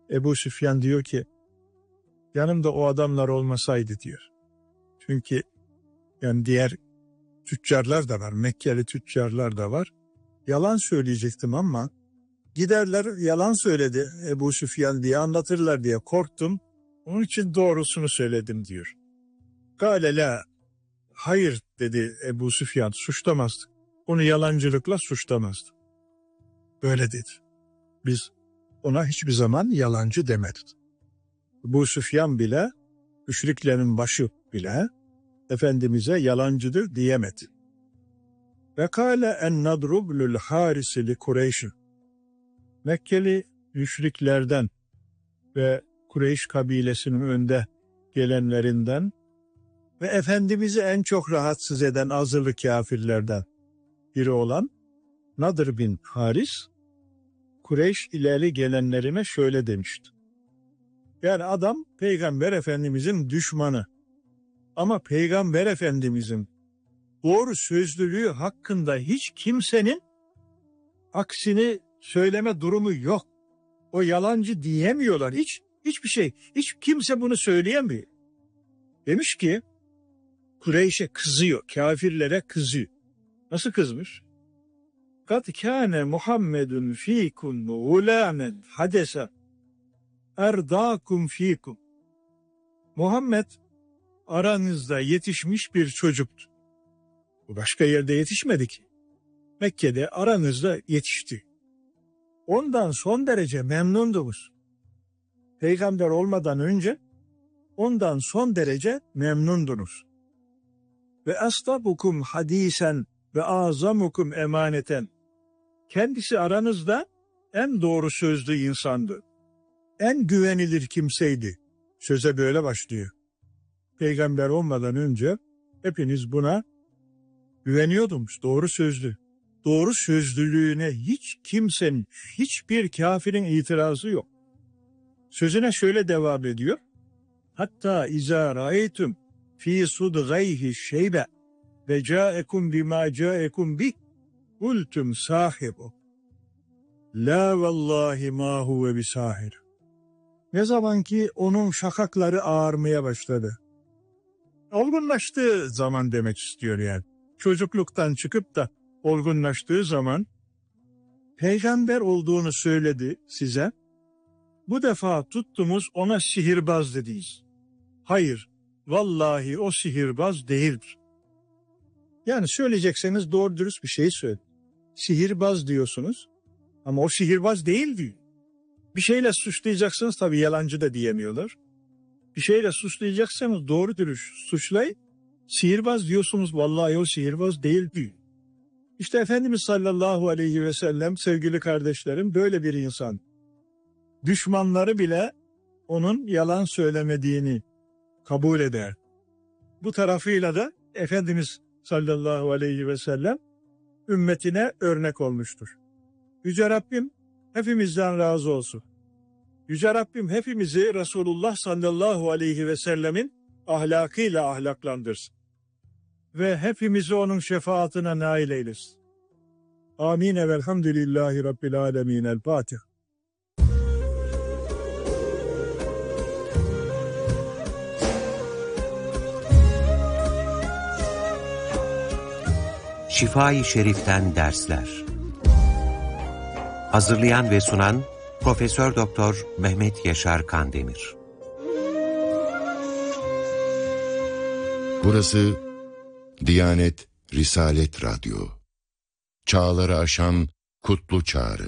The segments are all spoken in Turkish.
Ebu Süfyan diyor ki yanımda o adamlar olmasaydı diyor. Çünkü yani diğer tüccarlar da var, Mekkeli tüccarlar da var. Yalan söyleyecektim ama giderler yalan söyledi Ebu Süfyan diye anlatırlar diye korktum. Onun için doğrusunu söyledim diyor. Kâle la, hayır dedi Ebu Süfyan, suçlamazdı. Onu yalancılıkla suçlamazdı. Böyle dedi. Biz ona hiçbir zaman yalancı demedik. Ebu Süfyan bile, müşriklerin başı bile Efendimiz'e yalancıdır diyemedi. Ve kâle en nadrublül harisi li Kureyş'in. Mekkeli müşriklerden ve Kureyş kabilesinin önde gelenlerinden ve Efendimiz'i en çok rahatsız eden azılı kafirlerden biri olan Nadir bin Haris, Kureyş ileri gelenlerine şöyle demişti. Yani adam Peygamber Efendimiz'in düşmanı. Ama Peygamber Efendimiz'in doğru sözlülüğü hakkında hiç kimsenin aksini söyleme durumu yok. O yalancı diyemiyorlar. Hiçbir şey. Hiç kimse bunu söyleyemiyor. Demiş ki Kureyş'e kızıyor. Kafirlere kızıyor. Nasıl kızmış? Kad kâne Muhammedun fîkum gulâmen hadese erdâkum fîkum. Muhammed aranızda yetişmiş bir çocuktu. Bu başka yerde yetişmedi ki. Mekke'de aranızda yetişti. Ondan son derece memnundunuz. Peygamber olmadan önce ondan son derece memnundunuz. Ve asdabukum hadisen ve azamukum emaneten. Kendisi aranızda en doğru sözlü insandı. En güvenilir kimseydi. Söze böyle başlıyor. Peygamber olmadan önce hepiniz buna güveniyordunuz. Doğru sözlü. Doğru sözlülüğüne hiç kimsenin, hiçbir kafirin itirazı yok. Sözüne şöyle devam ediyor. Hatta izâ râeytum fî sudgayhi şeybe ve câekum bimâ câekum bih kultum sahibu. La vallahi ma huve bisahir. Ne zaman ki onun şakakları ağarmaya başladı. Olgunlaştığı zaman demek istiyor yani. Çocukluktan çıkıp da olgunlaştığı zaman peygamber olduğunu söyledi size. Bu defa tuttumuz ona sihirbaz dediyiz. Hayır, vallahi o sihirbaz değildir. Yani söyleyecekseniz doğru dürüst bir şey söyle. Sihirbaz diyorsunuz ama o sihirbaz değil diyor. Bir şeyle suçlayacaksınız, tabii yalancı da diyemiyorlar. Bir şeyle suçlayacaksanız doğru dürüst suçlayın. Sihirbaz diyorsunuz, vallahi o sihirbaz değil diyor. İşte Efendimiz sallallahu aleyhi ve sellem sevgili kardeşlerim böyle bir insan. Düşmanları bile onun yalan söylemediğini kabul eder. Bu tarafıyla da Efendimiz sallallahu aleyhi ve sellem ümmetine örnek olmuştur. Yüce Rabbim hepimizden razı olsun. Yüce Rabbim hepimizi Resulullah sallallahu aleyhi ve sellemin ahlakıyla ahlaklandırsın. Ve hepimizi onun şefaatine nail eylesin. Amin. Velhamdülillahi Rabbil alemin. El Fatiha. Şifa-i Şerif'ten dersler. Hazırlayan ve sunan Profesör Doktor Mehmet Yaşar Kandemir. Burası Diyanet Risalet Radyo. Çağları aşan kutlu çağrı.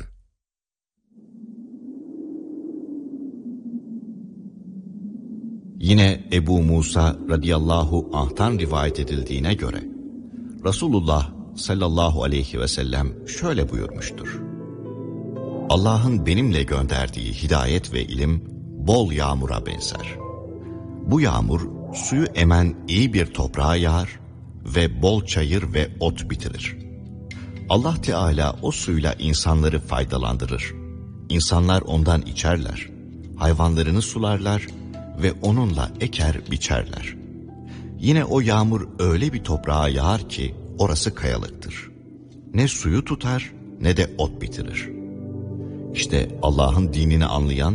Yine Ebu Musa radıyallahu anh'tan rivayet edildiğine göre Resulullah sallallahu aleyhi ve sellem şöyle buyurmuştur. Allah'ın benimle gönderdiği hidayet ve ilim bol yağmura benzer. Bu yağmur suyu emen iyi bir toprağa yağar ve bol çayır ve ot bitirir. Allah Teala o suyla insanları faydalandırır. İnsanlar ondan içerler, hayvanlarını sularlar ve onunla eker biçerler. Yine o yağmur öyle bir toprağa yağar ki orası kayalıktır. Ne suyu tutar ne de ot bitirir. İşte Allah'ın dinini anlayan